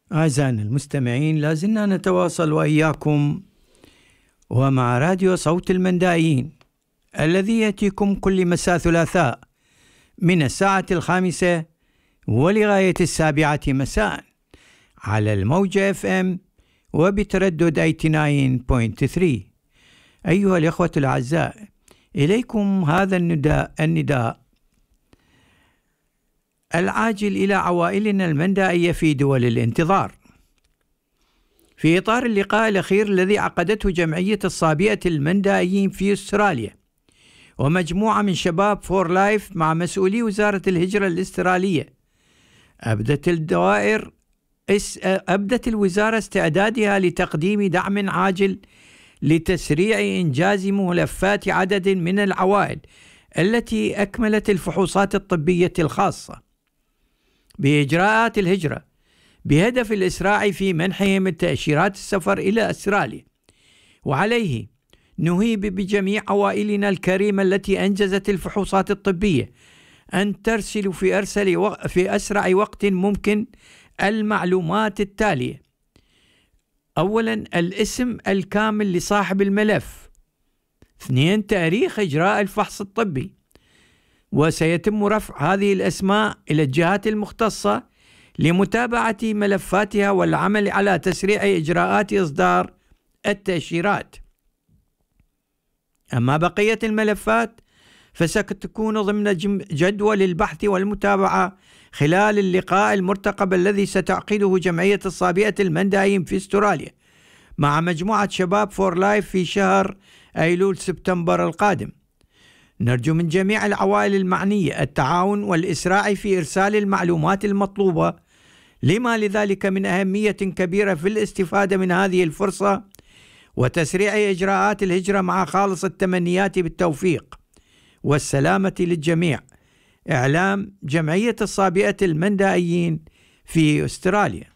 أعزائنا المستمعين، لازلنا نتواصل وإياكم ومع راديو صوت المندائيين الذي يأتيكم كل مساء ثلاثاء من الساعة 5 ولغاية 7 مساء على الموجة FM وبتردد 89.3. أيها الإخوة الأعزاء، إليكم هذا النداء العاجل إلى عوائلنا المندائية في دول الانتظار. في إطار اللقاء الأخير الذي عقدته جمعية الصابئة المندائيين في أستراليا ومجموعة من شباب فور لايف مع مسؤولي وزارة الهجرة الأسترالية، أبدت الوزارة استعدادها لتقديم دعم عاجل لتسريع إنجاز ملفات عدد من العوائل التي أكملت الفحوصات الطبية الخاصة بإجراءات الهجرة بهدف الإسراع في منحهم التأشيرات السفر إلى أستراليا. وعليه نهيب بجميع عوائلنا الكريمة التي أنجزت الفحوصات الطبية أن ترسل في أسرع وقت ممكن المعلومات التالية: أولا، الاسم الكامل لصاحب الملف. 2، تاريخ إجراء الفحص الطبي، وسيتم رفع هذه الأسماء إلى الجهات المختصة لمتابعة ملفاتها والعمل على تسريع إجراءات إصدار التأشيرات. أما بقية الملفات فستكون ضمن جدول البحث والمتابعة خلال اللقاء المرتقب الذي ستعقده جمعية الصابئة المندائيين في أستراليا مع مجموعة شباب فور لايف في شهر أيلول سبتمبر القادم. نرجو من جميع العوائل المعنية التعاون والإسراع في إرسال المعلومات المطلوبة، لما لذلك من أهمية كبيرة في الاستفادة من هذه الفرصة وتسريع إجراءات الهجرة مع خالص التمنيات بالتوفيق والسلامة للجميع. إعلام جمعية الصابئة المندائيين في أستراليا.